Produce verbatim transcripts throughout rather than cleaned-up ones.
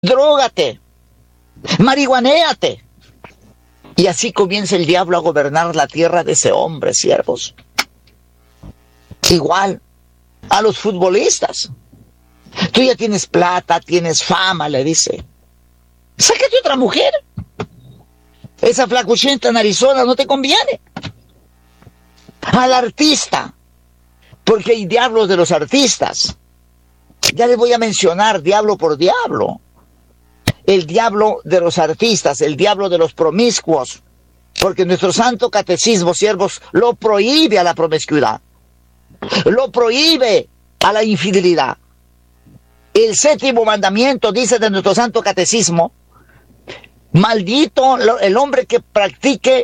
drógate, marihuanéate. Y así comienza el diablo a gobernar la tierra de ese hombre, siervos. Igual a los futbolistas. Tú ya tienes plata, tienes fama, le dice. Sácate otra mujer. Esa flacuchenta narizona no te conviene. Al artista, porque hay diablos de los artistas. Ya les voy a mencionar diablo por diablo. El diablo de los artistas, el diablo de los promiscuos, porque nuestro santo catecismo, siervos, lo prohíbe a la promiscuidad, lo prohíbe a la infidelidad. El séptimo mandamiento dice de nuestro santo catecismo: maldito el hombre que practique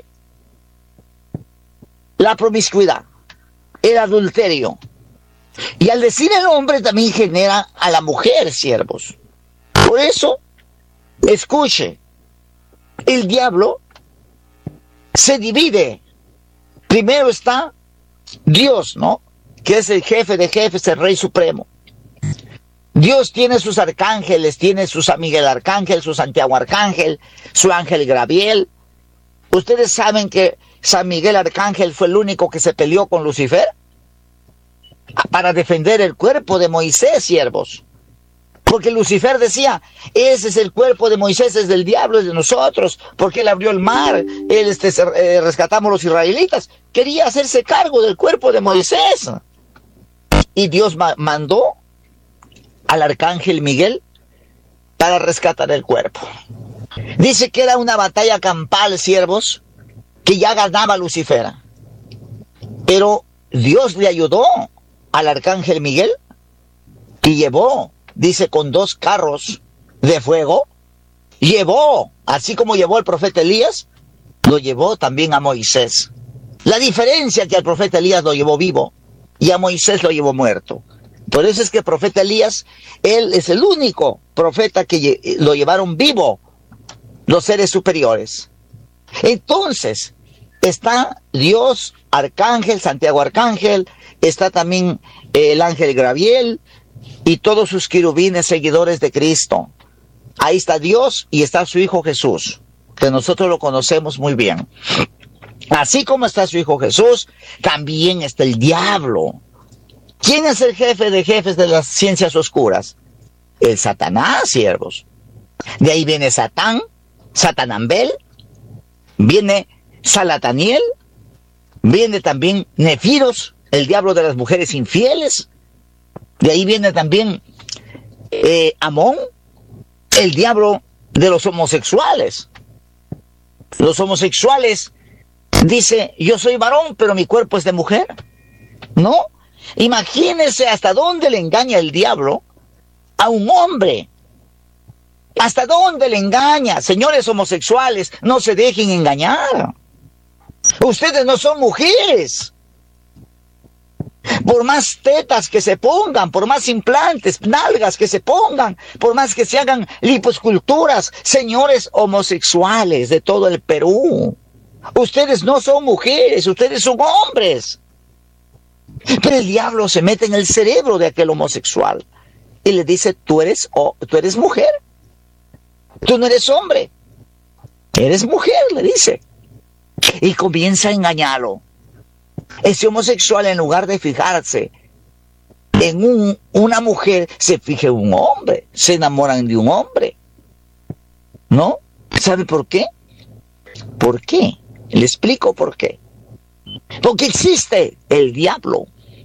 la promiscuidad, el adulterio. Y al decir el hombre también genera a la mujer, siervos. Por eso, escuche, el diablo se divide. Primero está Dios, ¿no? Que es el jefe de jefes, el Rey Supremo. Dios tiene sus arcángeles, tiene su San Miguel Arcángel, su Santiago Arcángel, su ángel Gabriel. Ustedes saben que San Miguel Arcángel fue el único que se peleó con Lucifer para defender el cuerpo de Moisés, siervos. Porque Lucifer decía, ese es el cuerpo de Moisés, es del diablo, es de nosotros, porque él abrió el mar, él este, eh, rescatamos a los israelitas. Quería hacerse cargo del cuerpo de Moisés. Y Dios ma- mandó al arcángel Miguel para rescatar el cuerpo. Dice que era una batalla campal, siervos, que ya ganaba Lucifer. Pero Dios le ayudó al arcángel Miguel y llevó, dice, con dos carros de fuego, llevó, así como llevó al profeta Elías, lo llevó también a Moisés. La diferencia es que al profeta Elías lo llevó vivo y a Moisés lo llevó muerto. Por eso es que el profeta Elías, él es el único profeta que lo llevaron vivo los seres superiores. Entonces, está Dios, Arcángel, Santiago Arcángel, está también el ángel Gabriel y todos sus querubines seguidores de Cristo. Ahí está Dios y está su Hijo Jesús, que nosotros lo conocemos muy bien. Así como está su Hijo Jesús, también está el diablo. ¿Quién es el jefe de jefes de las ciencias oscuras? El Satanás, siervos. De ahí viene Satán, Satanambel, viene Salataniel, viene también Nefiros, el diablo de las mujeres infieles. De ahí viene también eh, Amón, el diablo de los homosexuales. Los homosexuales, dice, yo soy varón, pero mi cuerpo es de mujer. ¿No? Imagínense hasta dónde le engaña el diablo a un hombre. ¿Hasta dónde le engaña? Señores homosexuales, no se dejen engañar. Ustedes no son mujeres. Por más tetas que se pongan, por más implantes, nalgas que se pongan, por más que se hagan liposculturas, señores homosexuales de todo el Perú, ustedes no son mujeres, ustedes son hombres. Pero el diablo se mete en el cerebro de aquel homosexual y le dice, tú eres, oh, tú eres mujer, tú no eres hombre, eres mujer, le dice. Y comienza a engañarlo. Ese homosexual, en lugar de fijarse en un, una mujer, se fija en un hombre, se enamoran de un hombre. ¿No? ¿Sabe por qué? ¿Por qué? Le explico por qué. Porque existe el diablo.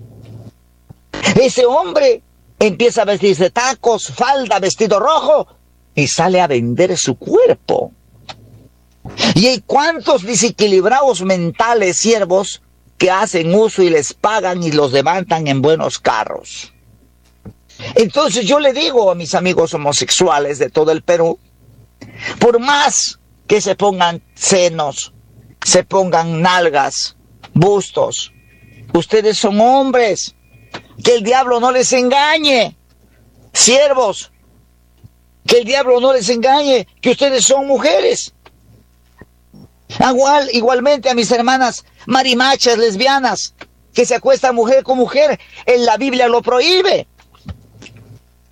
Ese hombre empieza a vestirse tacos, falda, vestido rojo y sale a vender su cuerpo. Y hay cuantos desequilibrados mentales, siervos, que hacen uso y les pagan y los levantan en buenos carros. Entonces yo le digo a mis amigos homosexuales de todo el Perú, por más que se pongan senos, se pongan nalgas, bustos, ustedes son hombres, que el diablo no les engañe, siervos, que el diablo no les engañe, que ustedes son mujeres. Igual, igualmente a mis hermanas marimachas, lesbianas, que se acuestan mujer con mujer, en la Biblia lo prohíbe.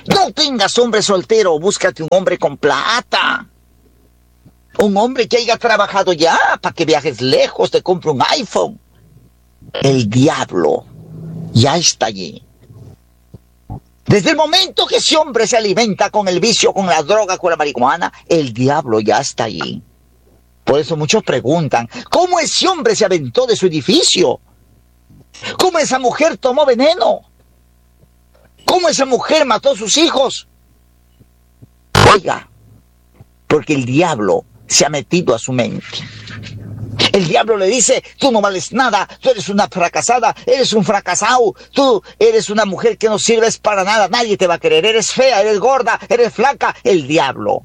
No tengas hombre soltero, búscate un hombre con plata. Un hombre que haya trabajado ya para que viajes lejos, te compre un iPhone. El diablo ya está allí. Desde el momento que ese hombre se alimenta con el vicio, con la droga, con la marihuana, el diablo ya está allí. Por eso muchos preguntan, ¿cómo ese hombre se aventó de su edificio? ¿Cómo esa mujer tomó veneno? ¿Cómo esa mujer mató a sus hijos? Oiga, porque el diablo se ha metido a su mente. El diablo le dice, tú no vales nada, tú eres una fracasada, eres un fracasado, tú eres una mujer que no sirves para nada, nadie te va a querer, eres fea, eres gorda, eres flaca. El diablo.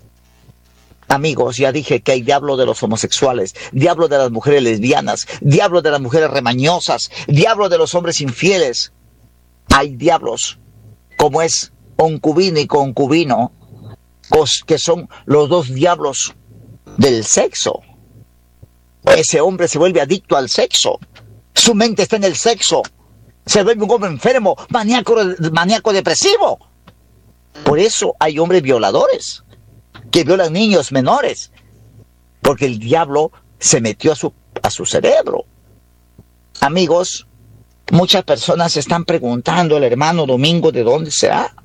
Amigos, ya dije que hay diablo de los homosexuales, diablo de las mujeres lesbianas, diablo de las mujeres remañosas, diablo de los hombres infieles. Hay diablos, como es concubino y concubino, que son los dos diablos del sexo. Ese hombre se vuelve adicto al sexo. Su mente está en el sexo. Se vuelve un hombre enfermo, maníaco, maníaco depresivo. Por eso hay hombres violadores que violan niños menores, porque el diablo se metió a su, a su cerebro. Amigos, muchas personas se están preguntando, el hermano Domingo, ¿de dónde será?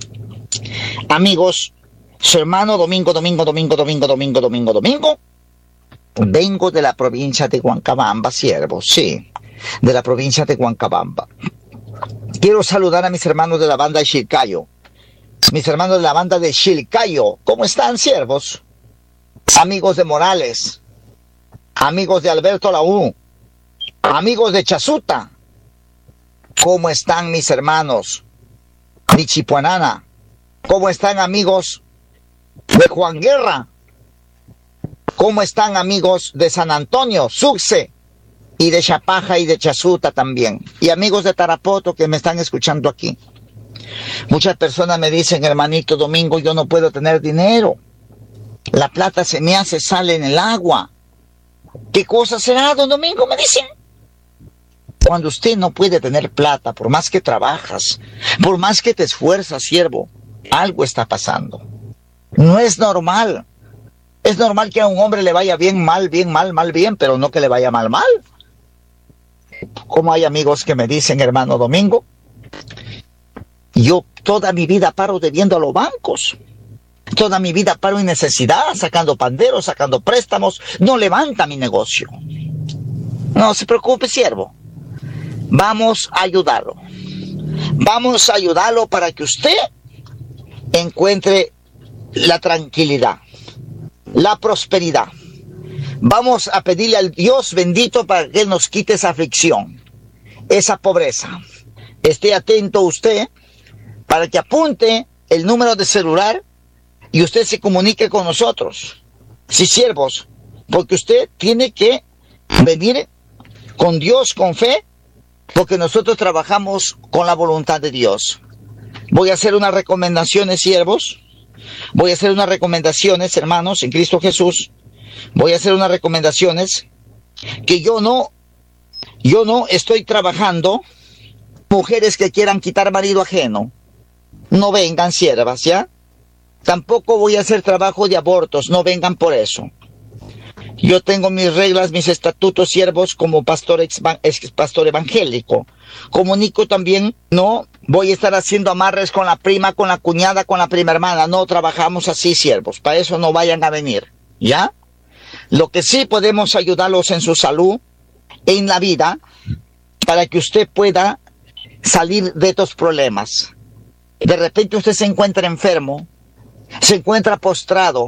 Amigos, su hermano Domingo, Domingo, Domingo, Domingo, Domingo, Domingo, Domingo, vengo de la provincia de Huancabamba, siervo, sí, de la provincia de Huancabamba. Quiero saludar a mis hermanos de la banda de Chilcayo. Mis hermanos de la banda de Chilcayo, ¿cómo están, siervos? Amigos de Morales, amigos de Alberto Laú, amigos de Chasuta, ¿cómo están mis hermanos de Chipuanana? ¿Cómo están amigos de Juan Guerra? ¿Cómo están amigos de San Antonio, Succe, y de Chapaja y de Chasuta también? Y amigos de Tarapoto que me están escuchando aquí. Muchas personas me dicen, hermanito Domingo, yo no puedo tener dinero. La plata se me hace, sale en el agua. ¿Qué cosa será, don Domingo? Me dicen. Cuando usted no puede tener plata, por más que trabajas, por más que te esfuerzas, siervo, algo está pasando. No es normal. Es normal que a un hombre le vaya bien, mal, bien, mal, mal, bien, pero no que le vaya mal, mal. Como hay amigos que me dicen, hermano Domingo, yo toda mi vida paro debiendo a los bancos. Toda mi vida paro en necesidad, sacando panderos, sacando préstamos. No levanta mi negocio. No se preocupe, siervo. Vamos a ayudarlo. Vamos a ayudarlo para que usted encuentre la tranquilidad, la prosperidad. Vamos a pedirle al Dios bendito para que Él nos quite esa aflicción, esa pobreza. Esté atento usted para que apunte el número de celular y usted se comunique con nosotros. Sí, siervos, porque usted tiene que venir con Dios, con fe, porque nosotros trabajamos con la voluntad de Dios. Voy a hacer unas recomendaciones, siervos. Voy a hacer unas recomendaciones, hermanos, en Cristo Jesús. Voy a hacer unas recomendaciones que yo no, yo no estoy trabajando. Mujeres que quieran quitar marido ajeno, no vengan, siervas, ¿ya? Tampoco voy a hacer trabajo de abortos, no vengan por eso. Yo tengo mis reglas, mis estatutos, siervos, como pastor, ex, ex pastor evangélico. Comunico también, no voy a estar haciendo amarres con la prima, con la cuñada, con la prima hermana. No trabajamos así, siervos. Para eso no vayan a venir, ¿ya? Lo que sí podemos ayudarlos en su salud, en la vida, para que usted pueda salir de estos problemas. De repente usted se encuentra enfermo, se encuentra postrado.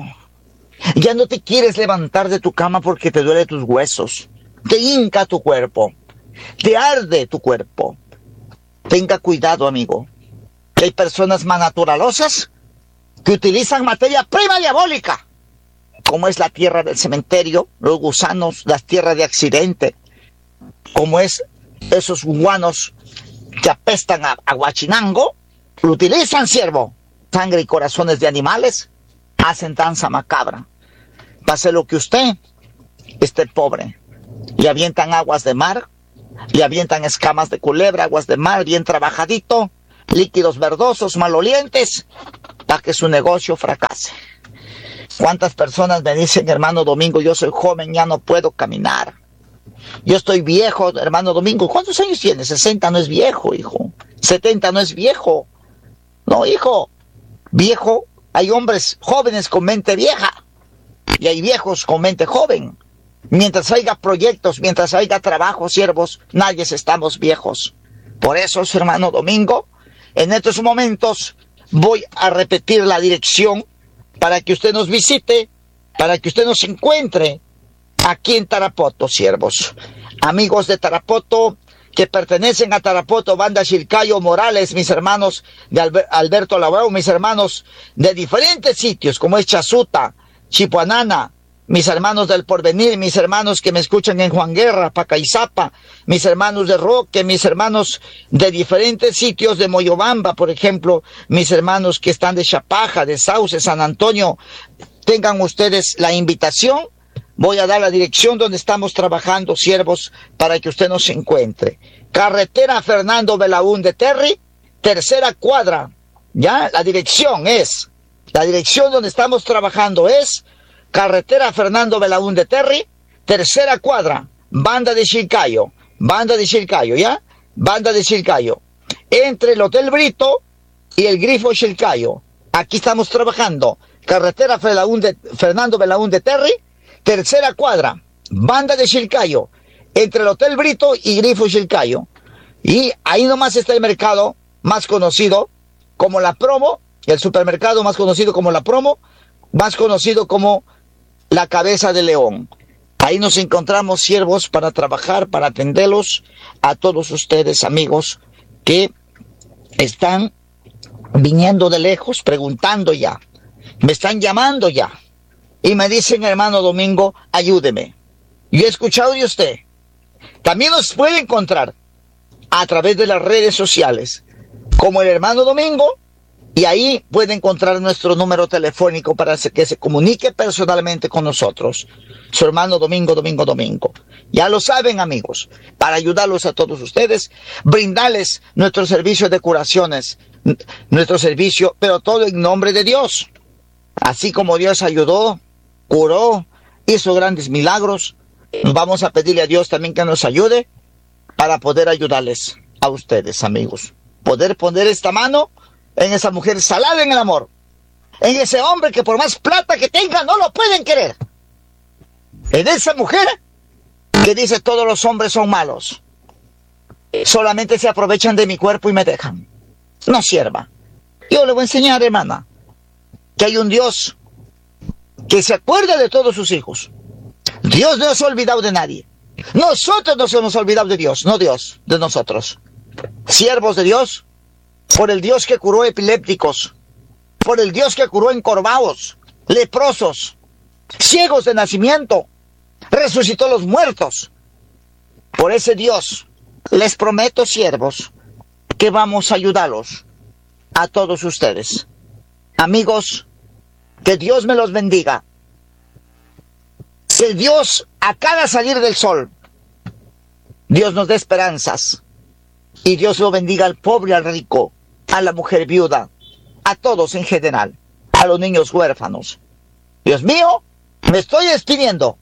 Ya no te quieres levantar de tu cama porque te duele tus huesos. Te hinca tu cuerpo. Te arde tu cuerpo. Tenga cuidado, amigo. Que hay personas más naturalosas que utilizan materia prima diabólica, como es la tierra del cementerio, los gusanos, las tierras de accidente, como es esos guanos que apestan a, a guachinango. Lo utilizan, siervo. Sangre y corazones de animales. Hacen danza macabra. Pase lo que usted esté pobre. Le avientan aguas de mar, le avientan escamas de culebra, aguas de mar, bien trabajadito, líquidos verdosos, malolientes, para que su negocio fracase. ¿Cuántas personas me dicen, hermano Domingo, yo soy joven, ya no puedo caminar? Yo estoy viejo, hermano Domingo. ¿Cuántos años tienes? sesenta no es viejo, hijo. setenta no es viejo. No, hijo. Viejo, hay hombres jóvenes con mente vieja y hay viejos con mente joven. Mientras haya proyectos, mientras haya trabajo, siervos, nadie estamos viejos. Por eso, hermano Domingo, en estos momentos voy a repetir la dirección para que usted nos visite, para que usted nos encuentre aquí en Tarapoto, siervos. Amigos de Tarapoto, que pertenecen a Tarapoto, Banda Chilcayo, Morales, mis hermanos de Alber Alberto Labrao, mis hermanos de diferentes sitios, como es Chazuta, Chipuanana, mis hermanos del Porvenir, mis hermanos que me escuchan en Juan Guerra, Pacaizapa, mis hermanos de Roque, mis hermanos de diferentes sitios de Moyobamba, por ejemplo, mis hermanos que están de Chapaja, de Sauce, San Antonio, tengan ustedes la invitación. Voy a dar la dirección donde estamos trabajando, siervos, para que usted nos encuentre. Carretera Fernando Belaúnde Terry, tercera cuadra. Ya, la dirección es, la dirección donde estamos trabajando es Carretera Fernando Belaúnde Terry, tercera cuadra, Banda de Chilcayo, Banda de Chilcayo, ¿ya? Banda de Chilcayo. Entre el Hotel Brito y el Grifo Chilcayo. Aquí estamos trabajando. Carretera Fernando Belaúnde Terry, tercera cuadra, Banda de Chilcayo, entre el Hotel Brito y Grifo Chilcayo. Y ahí nomás está el mercado más conocido como La Promo, el supermercado más conocido como La Promo, más conocido como La Cabeza de León. Ahí nos encontramos, siervos, para trabajar, para atenderlos a todos ustedes, amigos, que están viniendo de lejos, preguntando ya, me están llamando ya. Y me dicen, hermano Domingo, ayúdeme. Yo he escuchado de usted. También nos puede encontrar a través de las redes sociales, como el hermano Domingo, y ahí puede encontrar nuestro número telefónico para que se comunique personalmente con nosotros. Su hermano Domingo, Domingo, Domingo. Ya lo saben, amigos, para ayudarlos a todos ustedes, brindarles nuestro servicio de curaciones, nuestro servicio, pero todo en nombre de Dios. Así como Dios ayudó, curó, hizo grandes milagros, vamos a pedirle a Dios también que nos ayude para poder ayudarles a ustedes, amigos. Poder poner esta mano en esa mujer salada en el amor, en ese hombre que por más plata que tenga no lo pueden querer, en esa mujer que dice todos los hombres son malos, solamente se aprovechan de mi cuerpo y me dejan. No sierva. Yo le voy a enseñar, hermana, que hay un Dios que se acuerda de todos sus hijos. Dios no se ha olvidado de nadie. Nosotros nos hemos olvidado de Dios, no Dios de nosotros. Siervos de Dios, por el Dios que curó epilépticos, por el Dios que curó encorvados, leprosos, ciegos de nacimiento, resucitó los muertos. Por ese Dios, les prometo, siervos, que vamos a ayudarlos a todos ustedes. Amigos, que Dios me los bendiga. Que Dios, a cada salir del sol, Dios nos dé esperanzas. Y Dios lo bendiga al pobre, al rico, a la mujer viuda, a todos en general, a los niños huérfanos. Dios mío, me estoy despidiendo.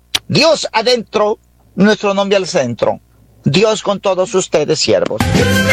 Dios adentro, nuestro nombre al centro. Dios con todos ustedes, siervos.